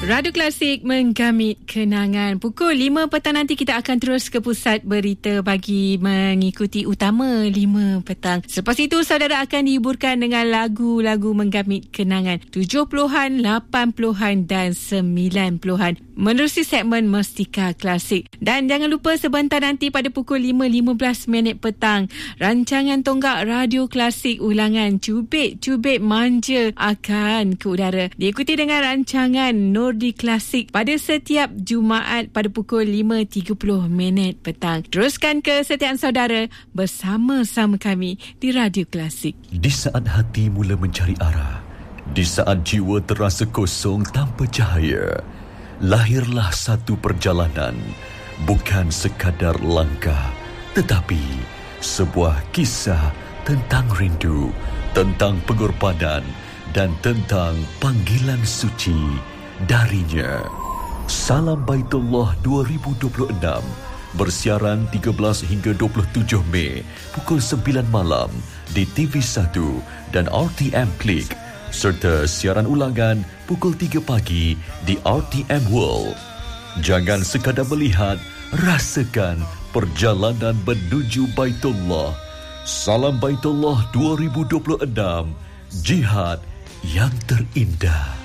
Radio Klasik menggamit kenangan. Pukul 5 petang nanti kita akan terus ke pusat berita bagi mengikuti utama 5 petang. Selepas itu saudara akan dihiburkan dengan lagu-lagu menggamit kenangan 70-an, 80-an dan 90-an menerusi segmen Mestika Klasik. Dan jangan lupa sebentar nanti pada pukul 5.15 petang rancangan Tonggak Radio Klasik ulangan Cubit-Cubit Manja akan ke udara. Diikuti dengan rancangan Nordi Klasik pada setiap Jumaat pada pukul 5.30 petang. Teruskan kesetiaan saudara bersama-sama kami di Radio Klasik. Di saat hati mula mencari arah, di saat jiwa terasa kosong tanpa cahaya, lahirlah satu perjalanan, bukan sekadar langkah, tetapi sebuah kisah tentang rindu, tentang pengorbanan dan tentang panggilan suci darinya. Salam Baitullah 2026 bersiaran 13 hingga 27 Mei pukul 9 malam di TV1 dan RTM Klik serta siaran ulangan pukul 3 pagi di RTM World. Jangan sekadar melihat, rasakan perjalanan menuju Baitullah. Salam Baitullah 2026, jihad yang terindah.